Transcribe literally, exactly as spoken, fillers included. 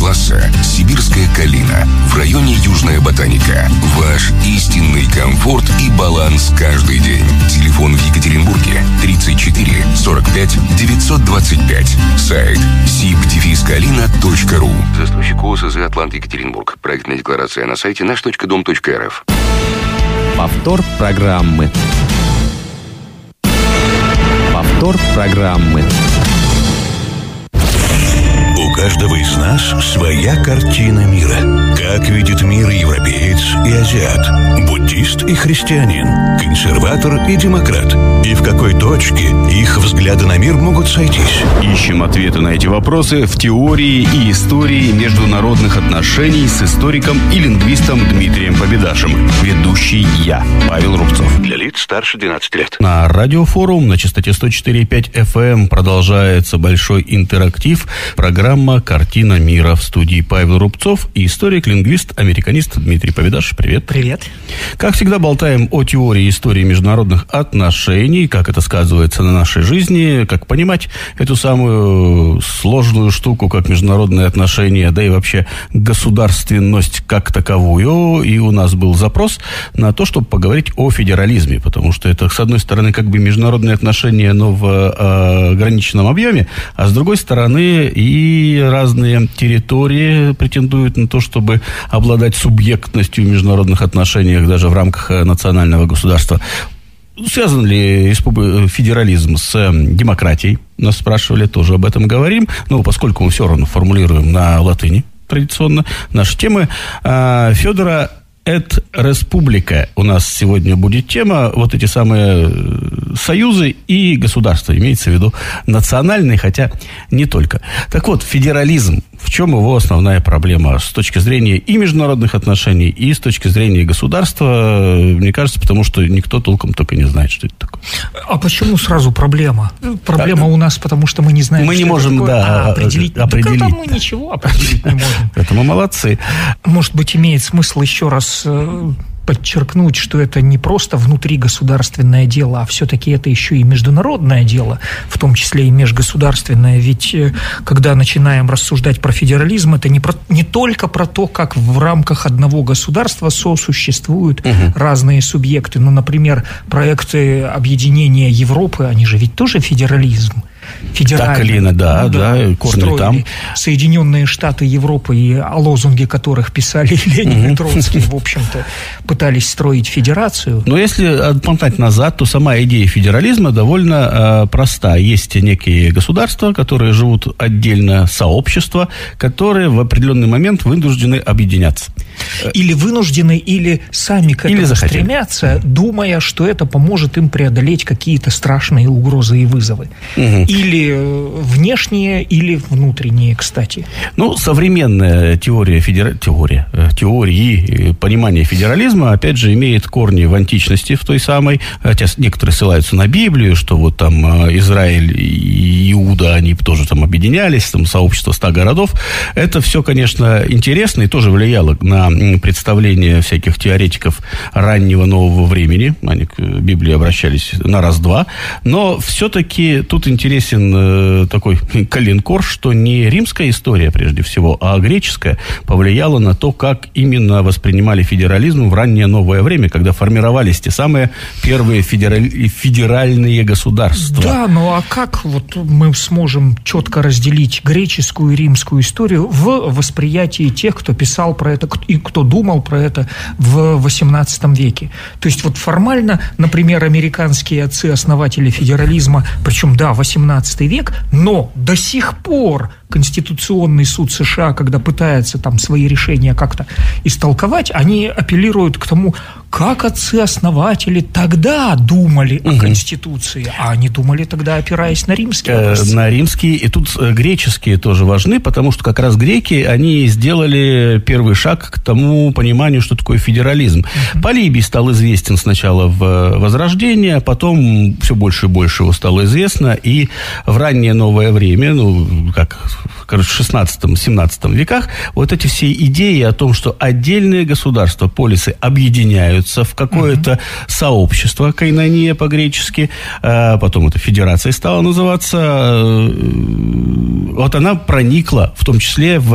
класса «Сибирская калина» в районе Южная Ботаника. Ваш истинный комфорт и баланс каждый день. Телефон в Екатеринбурге тридцать четыре сорок пять девятьсот двадцать пять. Сайт сиб дефис калина точка ру. Застройщик ОСЗ «Атлант Екатеринбург». Проектная декларация на сайте наш точка дом точка эр эф. Повтор программы. Повтор программы. У каждого из нас своя картина мира. Как видит мир европеец и азиат, буддист и христианин, консерватор и демократ. И в какой точке их взгляды на мир могут сойтись? Ищем ответы на эти вопросы в теории и истории международных отношений с историком и лингвистом Дмитрием Победашем. Ведущий я, Павел Рубцов. Для лиц старше двенадцати лет. На радиофорум на частоте сто четыре и пять эф эм продолжается большой интерактив. Программа «Картина мира». В студии Павел Рубцов и историк-лингвист, американист Дмитрий Победаш. Привет. Привет. Как всегда, болтаем о теории и истории международных отношений, как это сказывается на нашей жизни, как понимать эту самую сложную штуку, как международные отношения, да и вообще государственность как таковую. И у нас был запрос на то, чтобы поговорить о федерализме, потому что это, с одной стороны, как бы международные отношения, но в э, ограниченном объеме, а с другой стороны и разные территории претендуют на то, чтобы обладать субъектностью в международных отношениях даже в рамках национального государства. Связан ли федерализм с демократией? Нас спрашивали, тоже об этом говорим. Но поскольку мы все равно формулируем на латыни традиционно наши темы, Федора эт республика у нас сегодня будет тема. Вот эти самые союзы и государства. Имеется в виду национальные, хотя не только. Так вот, федерализм. В чем его основная проблема с точки зрения и международных отношений, и с точки зрения государства? Мне кажется, потому что никто толком только не знает, что это такое. А почему сразу проблема? Проблема а, у нас, потому что мы не знаем, мы что не можем, это такое. Да, а, определить. определить. Так, мы ничего определить не можем. Это мы молодцы. Может быть, имеет смысл еще раз подчеркнуть, что это не просто внутригосударственное дело, а все-таки это еще и международное дело, в том числе и межгосударственное. Ведь когда начинаем рассуждать про федерализм, это не, про, не только про то, как в рамках одного государства сосуществуют угу. разные субъекты. Ну, например, проекты объединения Европы, они же ведь тоже федерализм. Так или иначе, да, ну, да, да, корни там. Соединенные Штаты Европы, и о лозунге которых писали Ленин и Троцкий, в общем-то, пытались строить федерацию. Но если отмотать назад, то сама идея федерализма довольно э, проста. Есть некие государства, которые живут отдельно, сообщества, которые в определенный момент вынуждены объединяться. Или вынуждены, или сами к этому стремятся, думая, что это поможет им преодолеть какие-то страшные угрозы и вызовы. Угу. Или внешние, или внутренние, кстати. Ну, современная теория, федера... теория, теории понимания федерализма, опять же, имеет корни в античности, в той самой, хотя некоторые ссылаются на Библию, что вот там Израиль и Иуда, они тоже там объединялись, там сообщество ста городов. Это все, конечно, интересно и тоже влияло на представление всяких теоретиков раннего нового времени. Они к Библии обращались на раз-два. Но все-таки тут интересен э, такой коленкор, что не римская история, прежде всего, а греческая повлияла на то, как именно воспринимали федерализм в раннее новое время, когда формировались те самые первые федераль... федеральные государства. Да, ну а как вот мы сможем четко разделить греческую и римскую историю в восприятии тех, кто писал про это и кто думал про это в восемнадцатом веке? То есть вот формально, например, американские отцы-основатели федерализма, причем, да, восемнадцатый век, но до сих пор Конституционный суд США, когда пытается там свои решения как-то истолковать, они апеллируют к тому, как отцы-основатели тогда думали угу. о Конституции, а они думали тогда, опираясь на римские образцы. На римские, и тут греческие тоже важны, потому что как раз греки, они сделали первый шаг к тому пониманию, что такое федерализм. Угу. Полибий стал известен сначала в Возрождении, а потом все больше и больше его стало известно, и в раннее новое время, ну, как короче, в шестнадцатом-семнадцатом веках, вот эти все идеи о том, что отдельные государства, полисы объединяются в какое-то uh-huh. сообщество, кайнония по-гречески, а потом это федерация стала называться, вот она проникла в том числе в